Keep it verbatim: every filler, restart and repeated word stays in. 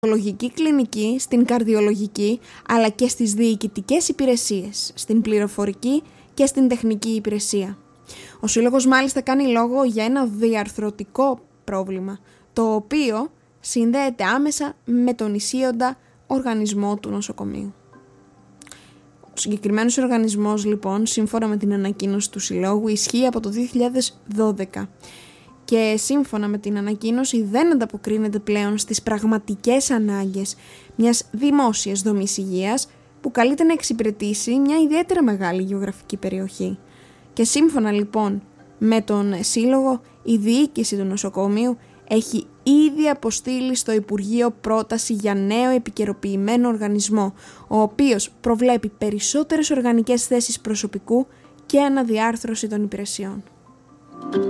Λογική κλινική, στην καρδιολογική, αλλά και στις διοικητικές υπηρεσίες, στην πληροφορική και στην τεχνική υπηρεσία. Ο Σύλλογος μάλιστα κάνει λόγο για ένα διαρθρωτικό πρόβλημα, το οποίο συνδέεται άμεσα με τον ισχύοντα οργανισμό του νοσοκομείου. Ο συγκεκριμένος οργανισμός, λοιπόν, σύμφωνα με την ανακοίνωση του Συλλόγου, ισχύει από το δύο χιλιάδες δώδεκα και σύμφωνα με την ανακοίνωση δεν ανταποκρίνεται πλέον στις πραγματικές ανάγκες μιας δημόσιας δομής υγείας που καλείται να εξυπηρετήσει μια ιδιαίτερα μεγάλη γεωγραφική περιοχή. Και σύμφωνα λοιπόν με τον Σύλλογο, η διοίκηση του νοσοκομείου έχει ήδη αποστείλει στο Υπουργείο πρόταση για νέο επικαιροποιημένο οργανισμό, ο οποίος προβλέπει περισσότερες οργανικές θέσεις προσωπικού και αναδιάρθρωση των υπηρεσιών.